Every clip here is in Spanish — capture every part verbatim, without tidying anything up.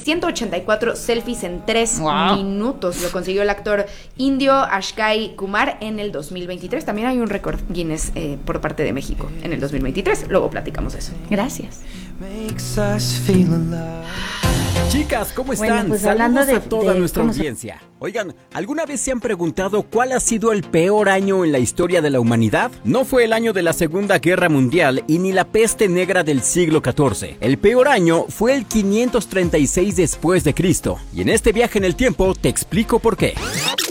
ciento ochenta y cuatro selfies en tres wow. minutos. Lo consiguió el actor indio Akshay Kumar en el dos mil veintitrés. También hay un récord Guinness eh, por parte de México en el dos mil veintitrés. Luego platicamos eso. Gracias. Chicas, ¿cómo están? Bueno, pues Saludos de, a toda de, nuestra audiencia. Oigan, ¿alguna vez se han preguntado cuál ha sido el peor año en la historia de la humanidad? No fue el año de la Segunda Guerra Mundial y ni la peste negra del siglo catorce. El peor año fue el quinientos treinta y seis después de Cristo. Y en este viaje en el tiempo te explico por qué.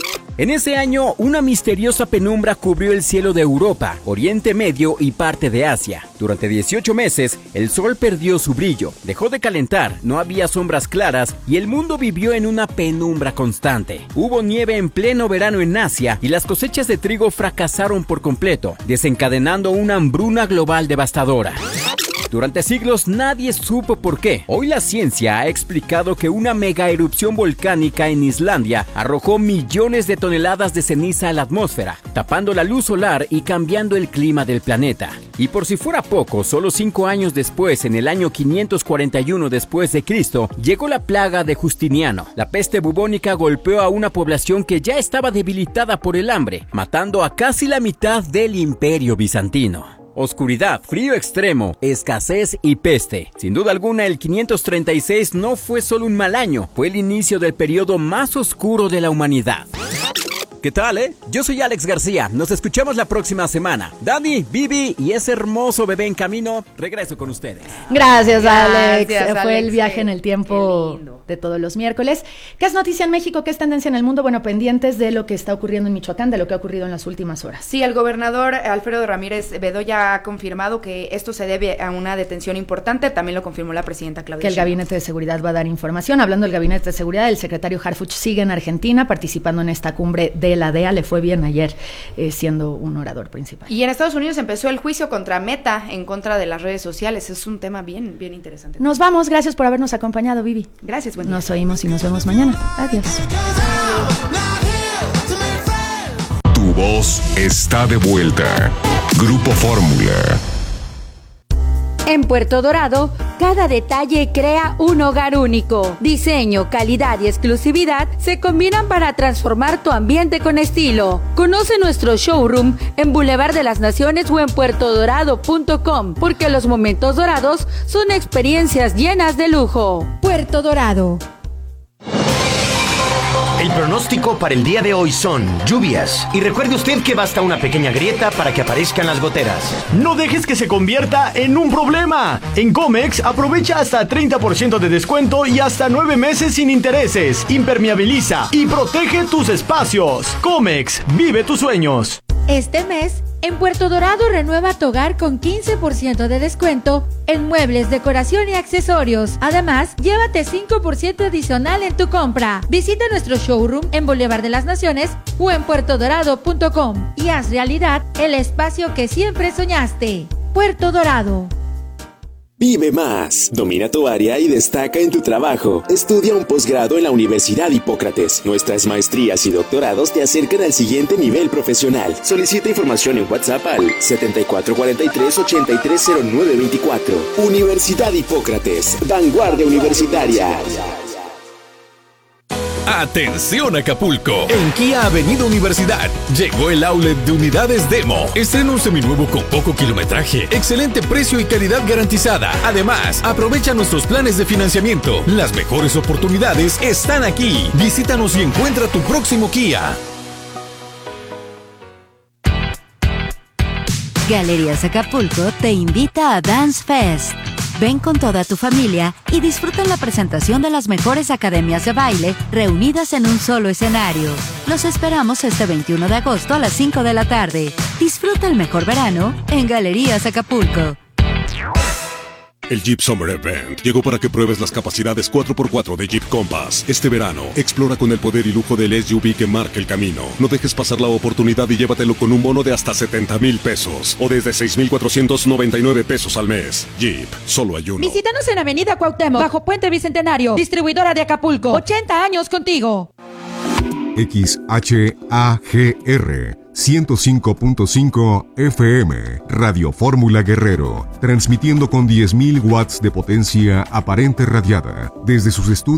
En ese año, una misteriosa penumbra cubrió el cielo de Europa, Oriente Medio y parte de Asia. Durante dieciocho meses, el sol perdió su brillo, dejó de calentar, no había sombras claras y el mundo vivió en una penumbra constante. Hubo nieve en pleno verano en Asia y las cosechas de trigo fracasaron por completo, desencadenando una hambruna global devastadora. Durante siglos nadie supo por qué. Hoy la ciencia ha explicado que una mega erupción volcánica en Islandia arrojó millones de toneladas de ceniza a la atmósfera, tapando la luz solar y cambiando el clima del planeta. Y por si fuera poco, solo cinco años después, en el año quinientos cuarenta y uno después de Cristo, llegó la plaga de Justiniano. La peste bubónica golpeó a una población que ya estaba debilitada por el hambre, matando a casi la mitad del Imperio Bizantino. Oscuridad, frío extremo, escasez y peste. Sin duda alguna, el quinientos treinta y seis no fue solo un mal año, fue el inicio del periodo más oscuro de la humanidad. ¿Qué tal, eh? Yo soy Alex García, nos escuchamos la próxima semana. Dani, Vivi y ese hermoso bebé en camino, regreso con ustedes. Gracias, Alex. Gracias, Fue Alex. el viaje en el tiempo de todos los miércoles. ¿Qué es noticia en México? ¿Qué es tendencia en el mundo? Bueno, pendientes de lo que está ocurriendo en Michoacán, de lo que ha ocurrido en las últimas horas. Sí, el gobernador Alfredo Ramírez Bedoya ha confirmado que esto se debe a una detención importante. También lo confirmó la presidenta Claudia Que el Sheinbaum. Gabinete de Seguridad va a dar información. Hablando del Gabinete de Seguridad, el secretario Harfuch sigue en Argentina participando en esta cumbre de la D E A. Le fue bien ayer eh, siendo un orador principal. Y en Estados Unidos empezó el juicio contra Meta en contra de las redes sociales. Es un tema bien, bien interesante. Nos vamos. Gracias por habernos acompañado, Vivi. Gracias, buen día. Nos oímos y nos vemos mañana. Adiós. Tu voz está de vuelta. Grupo Fórmula. En Puerto Dorado, cada detalle crea un hogar único. Diseño, calidad y exclusividad se combinan para transformar tu ambiente con estilo. Conoce nuestro showroom en Boulevard de las Naciones o en puerto dorado punto com, porque los momentos dorados son experiencias llenas de lujo. Puerto Dorado. El pronóstico para el día de hoy son lluvias. Y recuerde usted que basta una pequeña grieta para que aparezcan las goteras. No dejes que se convierta en un problema. En Comex aprovecha hasta treinta por ciento de descuento y hasta nueve meses sin intereses. Impermeabiliza y protege tus espacios. Comex, vive tus sueños. Este mes, en Puerto Dorado renueva tu hogar con quince por ciento de descuento en muebles, decoración y accesorios. Además, llévate cinco por ciento adicional en tu compra. Visita nuestro showroom en Boulevard de las Naciones o en puerto dorado punto com y haz realidad el espacio que siempre soñaste. Puerto Dorado. Vive más, domina tu área y destaca en tu trabajo. Estudia un posgrado en la Universidad Hipócrates. Nuestras maestrías y doctorados te acercan al siguiente nivel profesional. Solicita información en WhatsApp al setenta y cuatro cuarenta y tres ochenta y tres cero nueve veinticuatro. Universidad Hipócrates, vanguardia universitaria. ¡Atención Acapulco! En Kia Avenida Universidad llegó el outlet de unidades Demo. Estrena un seminuevo con poco kilometraje, excelente precio y calidad garantizada. Además, aprovecha nuestros planes de financiamiento. Las mejores oportunidades están aquí. Visítanos y encuentra tu próximo Kia. Galerías Acapulco te invita a Dance Fest. Ven con toda tu familia y disfruta la presentación de las mejores academias de baile reunidas en un solo escenario. Los esperamos este veintiuno de agosto a las cinco de la tarde. Disfruta el mejor verano en Galerías Acapulco. El Jeep Summer Event llegó para que pruebes las capacidades cuatro por cuatro de Jeep Compass. Este verano, explora con el poder y lujo del S U V que marca el camino. No dejes pasar la oportunidad y llévatelo con un bono de hasta setenta mil pesos o desde seis mil cuatrocientos noventa y nueve pesos al mes. Jeep, solo hay uno. Visítanos en Avenida Cuauhtémoc, bajo Puente Bicentenario, distribuidora de Acapulco. ochenta años contigo. X H A G R ciento cinco punto cinco F M, Radio Fórmula Guerrero, transmitiendo con diez mil watts de potencia aparente radiada desde sus estudios